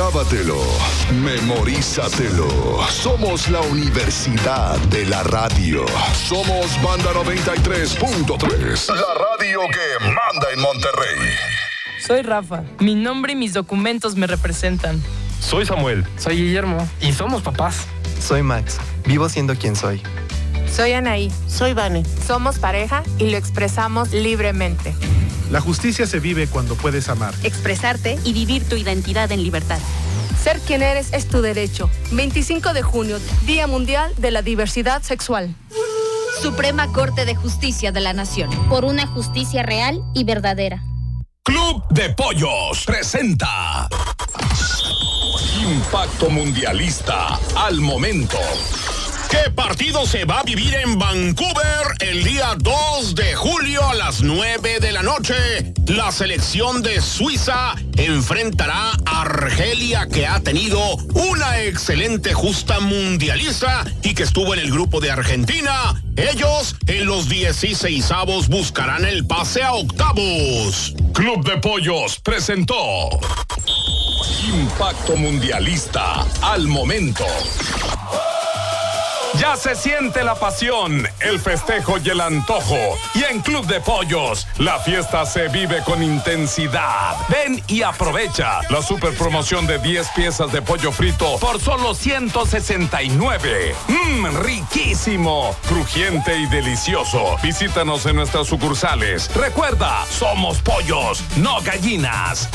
Grábatelo, memorízatelo. Somos la Universidad de la Radio. Somos Banda 93.3, la radio que manda en Monterrey. Soy Rafa. Mi nombre y mis documentos me representan. Soy Samuel. Soy Guillermo. Y somos papás. Soy Max. Vivo siendo quien soy. Soy Anaí. Soy Vane. Somos pareja y lo expresamos libremente. La justicia se vive cuando puedes amar, expresarte y vivir tu identidad en libertad. Ser quien eres es tu derecho. 25 de junio, Día Mundial de la Diversidad Sexual. Suprema Corte de Justicia de la Nación. Por una justicia real y verdadera. Club de Pollos presenta Impacto Mundialista al momento. ¿Qué partido se va a vivir en Vancouver el día 2 de julio a las 9 de la noche? La selección de Suiza enfrentará a Argelia, que ha tenido una excelente justa mundialista y que estuvo en el grupo de Argentina. Ellos en los 16avos buscarán el pase a octavos. Club de Pollos presentó Impacto Mundialista al momento. Ya se siente la pasión, el festejo y el antojo. Y en Club de Pollos, la fiesta se vive con intensidad. Ven y aprovecha la super promoción de 10 piezas de pollo frito por solo 169. Riquísimo, crujiente y delicioso. Visítanos en nuestras sucursales. Recuerda, somos pollos, no gallinas.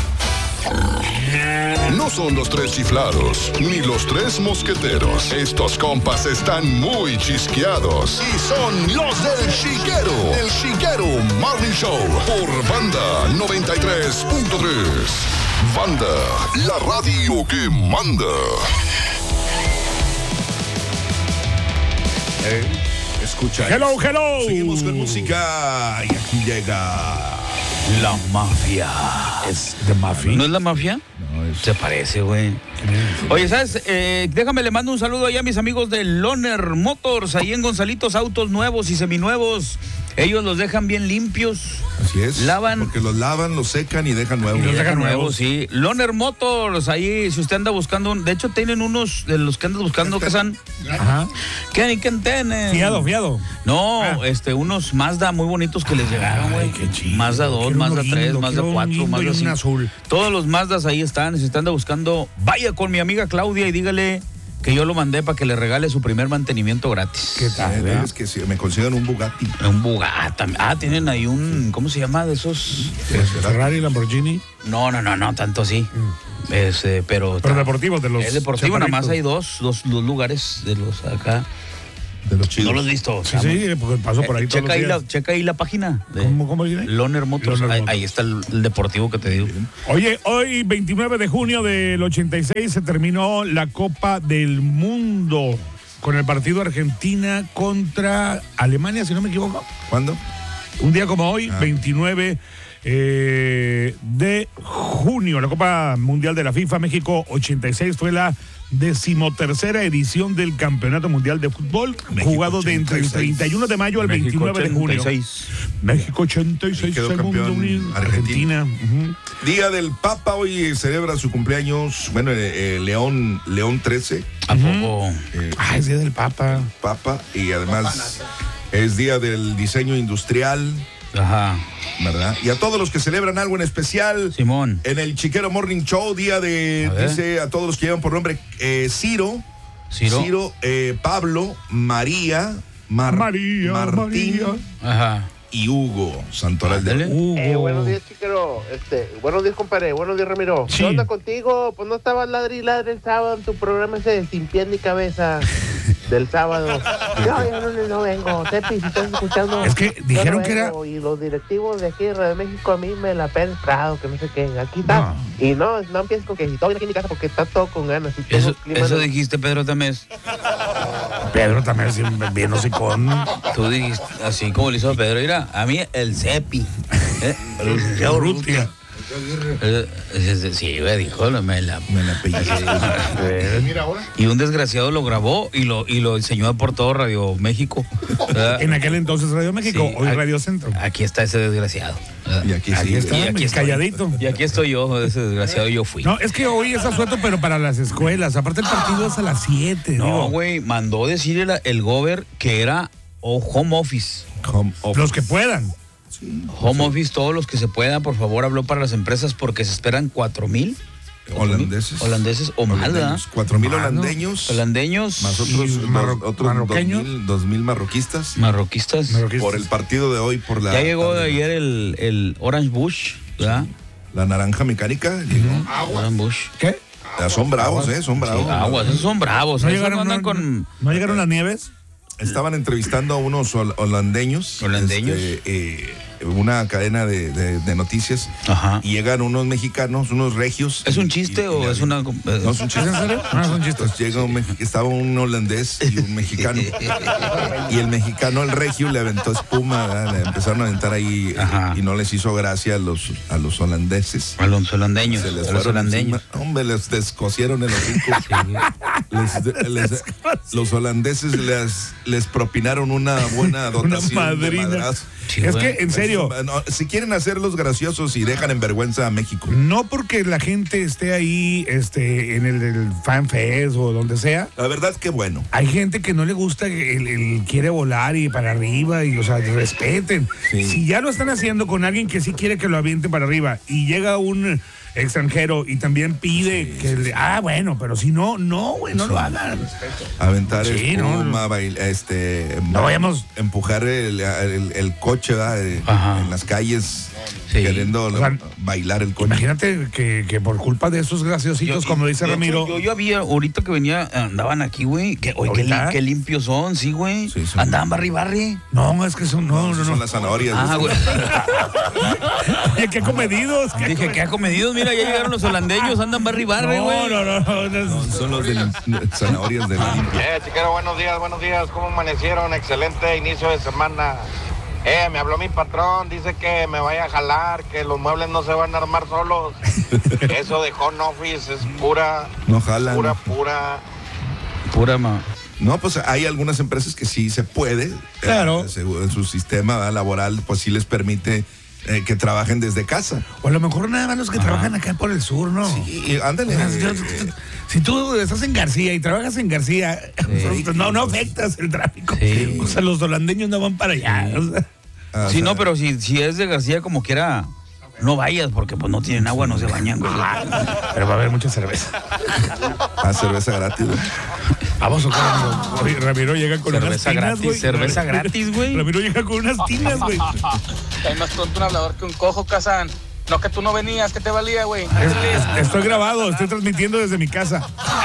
No son los tres chiflados, ni los tres mosqueteros. Estos compas están muy chisqueados y son los del Chiquero. El Chiquero Morning Show por Banda 93.3. Banda, la radio que manda. Escucha. Hello, hello. Seguimos con música y aquí llega La Mafia. ¿Es de Mafia? ¿No es La Mafia? No, es... Se parece, güey. Oye, ¿sabes? Déjame, le mando un saludo allá a mis amigos de Loner Motors, ahí en Gonzalitos, autos nuevos y seminuevos. Ellos los dejan bien limpios. Así es. Lavan. Porque los lavan, los secan y dejan nuevos. Y los dejan nuevos, sí. Loner Motors, ahí si usted anda buscando, de hecho tienen unos de los que andas buscando, que son. Ajá. ¿Quién tienen? Fiado. No, unos Mazda muy bonitos que les llegaron, güey. Qué chido. Mazda 2, Mazda 3, Mazda 4, Mazda 5. Azul. Todos los Mazdas ahí están, si usted anda buscando, vaya con mi amiga Claudia y dígale que yo lo mandé para que le regale su primer mantenimiento gratis. ¿Qué tal? Es que si me consigan un Bugatti. Un Bugatti. Tienen ahí un, ¿cómo se llama? De esos. Ferrari, Lamborghini. No, tanto así. Pero deportivos de los. Es deportivo, chaparitos. nada más hay dos lugares de los acá. De los chidos. ¿No los has visto? Sí, porque paso por ahí todos los días. Checa ahí la página. ¿Cómo viene? Loner Motors. Ahí está el deportivo que te digo. Oye, hoy 29 de junio del 86 se terminó la Copa del Mundo con el partido Argentina contra Alemania, si no me equivoco. ¿Cuándo? Un día como hoy, 29 de junio, la Copa Mundial de la FIFA México 86 fue la 13ª edición del Campeonato Mundial de Fútbol, México jugado 86. de entre el 31 de mayo al México 29 de junio. 86. México 86, quedó el mundo campeón unido. Argentina. Uh-huh. Día del Papa, hoy celebra su cumpleaños, León XIII. ¿A poco? Es Día del Papa. Y además es Día del Diseño Industrial. Ajá. ¿Verdad? Y a todos los que celebran algo en especial, Simón, en el Chiquero Morning Show, dice a todos los que llevan por nombre Ciro, Pablo, María, Martín ajá, y Hugo Santoral de buenos días, Chiquero. Buenos días, compadre. Buenos días, Ramiro. Sí. ¿Qué onda contigo? Pues no estabas ladre y ladre el sábado en tu programa ese de Sin Pies ni Cabeza del sábado. Yo no vengo. Tepi, si estás escuchando. Es que dijeron que era. Y los directivos de aquí de Radio México a mí me la pelan Prado, que no sé qué. Aquí está. No. Y no empieces con que si todo viene aquí en mi casa porque está todo con ganas. Eso dijiste, Pedro Tamés. Pedro Tamés, bien hocicón. Tú dijiste, así como le hizo a Pedro, mira, a mí el Cepi. El licenciado Urrutia. Sí, güey, dijo, me la pellizqué. Mira ahora. Y un desgraciado lo grabó y lo enseñó por todo Radio México. En aquel entonces Radio México, Sí, hoy Radio Centro. Aquí está ese desgraciado. Y aquí está, estoy. calladito. Y aquí estoy yo, ese desgraciado, yo fui. No, es que hoy es asueto, pero para las escuelas. Aparte el partido es a las 7. No, güey, mandó decir el gober que era home office. Los que puedan. Home office, todos los que se puedan, por favor, habló para las empresas porque se esperan 4,000 holandeses o más, ¿verdad? 4,000 holandeños. Más otros 2,000 marroquistas. Marroquistas. Por el partido de hoy, por la. Ya llegó de ayer el Orange Bush, ¿verdad? La naranja mecánica llegó. Orange Bush. ¿Qué? Son bravos, son bravos. Sí, aguas, esos son bravos. ¿No llegaron las nieves? Estaban entrevistando a unos holandeños. Una cadena de noticias. Ajá. Y llegan unos mexicanos, unos regios. ¿Es un chiste o es una.? No es un chiste. ¿En serio? No es un chiste. Entonces estaba un holandés y un mexicano. Y el mexicano, el regio, le aventó espuma, ¿verdad? Le empezaron a aventar ahí. Y no les hizo gracia a los holandeses. A los holandeños. Se les a los holandeños. Hombre, les descosieron el hocico. Los holandeses les propinaron una buena dotación. Una madrina. De madrazo. Sí, es que, en serio. Si quieren hacerlos graciosos y dejan en vergüenza a México. No porque la gente esté ahí en el Fan Fest o donde sea. La verdad que bueno. Hay gente que no le gusta, él quiere volar y para arriba y, o sea, respeten. Sí. Si ya lo están haciendo con alguien que sí quiere que lo avienten para arriba y llega un extranjero y también pide bueno, pero si no, güey, no lo hagan. Aventar espuma, empujar el coche, ¿verdad? En las calles, queriendo bailar el coche. Imagínate que por culpa de esos graciositos, como dice Ramiro. Yo había, ahorita que venía, andaban aquí, güey, qué limpios son, sí, güey. Sí, andaban barri. No, es que son, no. Son las zanahorias. Güey. Oye, qué comedidos. Dije, qué comedidos, mira, ya llegaron los holandeños, andan barri, güey. No, son los de zanahorias de la limpia. Chiquero, buenos días, ¿cómo amanecieron? Excelente inicio de semana. Me habló mi patrón, dice que me vaya a jalar, que los muebles no se van a armar solos. Eso de home office es pura. No jalan. Pura, No, pues hay algunas empresas que sí se puede. Claro. En su sistema laboral, pues sí les permite que trabajen desde casa. O a lo mejor nada más los que trabajan acá por el sur, ¿no? Sí, ándale. Si tú estás en García y trabajas en García, no afectas el tráfico. Sí. O sea, los holandeños no van para allá. Sí, no, pero si es de García, como quiera, no vayas, porque pues no tienen agua, no se bañan, güey. Pero va a haber mucha cerveza. Cerveza gratis, güey. Vamos, oye, Ramiro llega con cerveza unas tinas, gratis, güey. Cerveza gratis, güey. Ramiro llega con unas tinas, güey. Hay más tonto un hablador que un cojo, Kazan. No, que tú no venías, que te valía, güey. Estoy grabado, estoy transmitiendo desde mi casa.